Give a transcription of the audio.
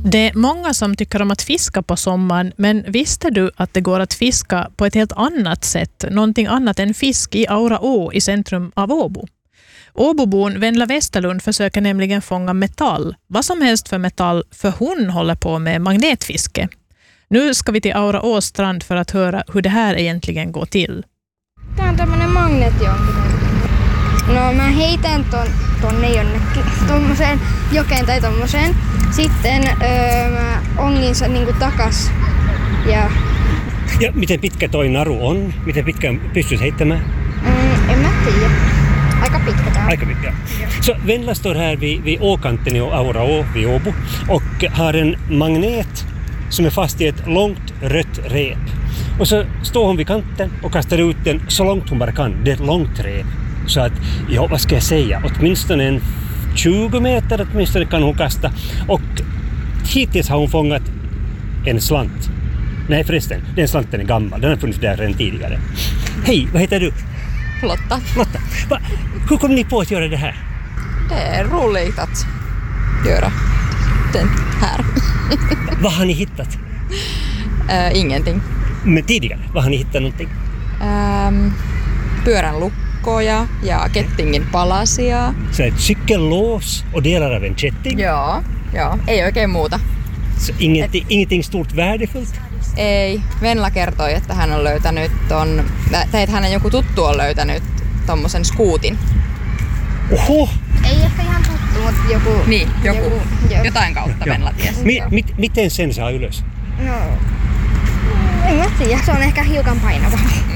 Det är många som tycker om att fiska på sommaren, men visste du att det går att fiska på ett helt annat sätt, någonting annat än fisk i Aura å i centrum av Åbo? Åbobon Venla Westerlund försöker nämligen fånga metall, vad som helst för metall, för hon håller på med magnetfiske. Nu ska vi till Aura ås strand för att höra hur det här egentligen går till. Tämä on tämmönen magneettijoukkinen. No mä heitän tonne jonnekin, tommoseen jokeen tai tommoseen. Sitten mä ongin sen niinku takas. Ja miten pitkä toi naru on? Miten pitkään pystyt heittämään? En mä tiedä. Aika pitkä tää. Aika pitkä. Så Venla står här vid åkanten i Aura å vid Åbo och har en magnet som är fast i ett långt rött rep. Och så står hon vid kanten och kastar ut den så långt hon bara kan. Det är ett långt rep. Så att, ja, vad ska jag säga? Åtminstone en 20 meter åtminstone kan hon kasta. Och hittills har hon fångat en slant. Nej förresten, den slanten är gammal. Den har funnits där redan tidigare. Hej, vad heter du? Lotta. Lotta. Hur kom ni på att göra det här? Det är roligt att göra den här. Vad har ni hittat? Ingenting. Men tidigare, vad har ni hittat någonting? Pyörän lukkoja ja kettingin palasia. Så ett cykellås och delar av en kätting? Joo, ei oikein muuta. Så ingenting stort värdefullt? Ei. Venla kertoi, että hän on löytänyt että hänen joku tuttu on löytänyt tommosen skuutin. Oho! Ei ehkä ihan tuttu, mutta joku... Niin, joku. Jotain kautta Venla tiesi. Miten sen saa ylös? No... En mä tiedä, se on ehkä hiukan painava.